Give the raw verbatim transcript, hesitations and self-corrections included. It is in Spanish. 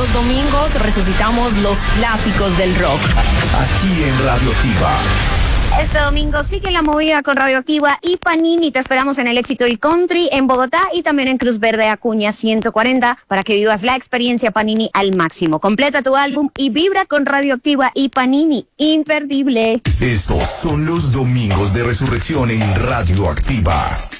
los domingos resucitamos los clásicos del rock. Aquí en Radioactiva. Este domingo sigue la movida con Radioactiva y Panini. Te esperamos en el Éxito del Country en Bogotá y también en Cruz Verde Acuña ciento cuarenta para que vivas la experiencia Panini al máximo. Completa tu álbum y vibra con Radioactiva y Panini. Imperdible. Estos son los domingos de resurrección en Radioactiva.